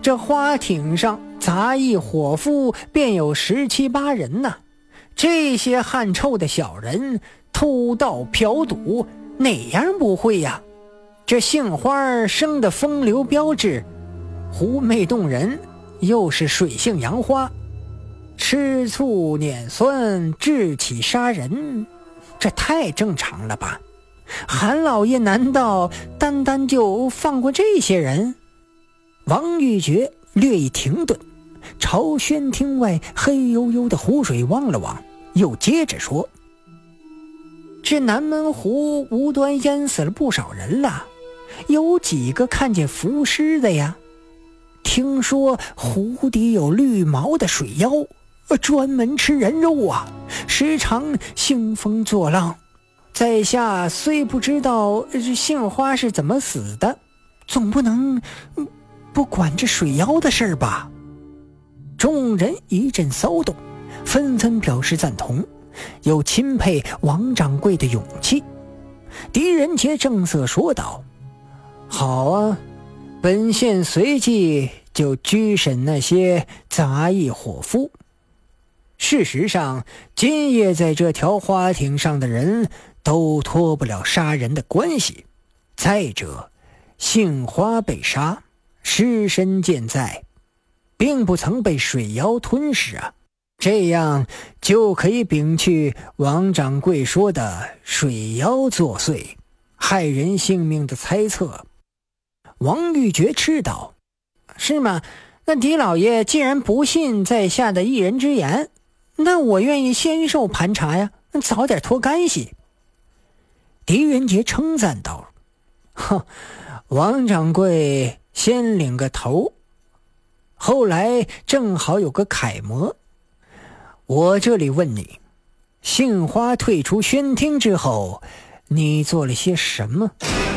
这花艇上杂役伙夫便有17、8人呢。这些汗臭的小人偷盗嫖赌，哪样不会呀？这杏花生的风流标致，狐媚动人，又是水性杨花，吃醋碾酸，志气杀人，这太正常了吧？韩老爷难道单单就放过这些人？王玉珏略一停顿，朝轩厅外黑黝黝的湖水望了望，又接着说：这南门湖无端淹死了不少人了，有几个看见浮尸的呀？听说湖底有绿毛的水妖，专门吃人肉啊，时常兴风作浪。在下虽不知道杏花是怎么死的，总不能不管这水妖的事吧？众人一阵骚动，纷纷表示赞同，又钦佩王掌柜的勇气。狄仁杰正色说道：好啊，本县随即就拘审那些杂役伙夫。事实上，今夜在这条花艇上的人都脱不了杀人的关系。再者，杏花被杀，尸身健在，并不曾被水妖吞噬啊，这样就可以摒去王掌柜说的水妖作祟，害人性命的猜测。王玉珏斥道：是吗？那狄老爷既然不信在下的一人之言，那我愿意先受盘查呀，早点脱干系。狄仁杰称赞道：哼，王掌柜先领个头，后来正好有个楷模。我这里问你，杏花退出轩厅之后，你做了些什么？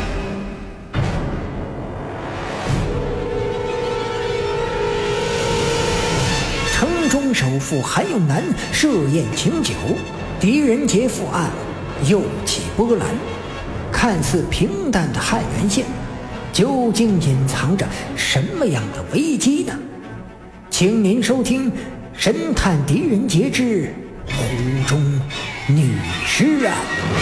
城中首富韩永南设宴请酒，狄仁杰赴案，又起波澜。看似平淡的汉源县，究竟隐藏着什么样的危机呢？请您收听《神探狄仁杰之湖中女尸案》。